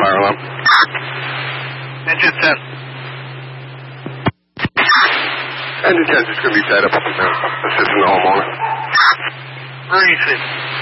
fire alarm. Engine 10. Engine 10 is just going to be tied up now, assisting the homeowner. Breathing.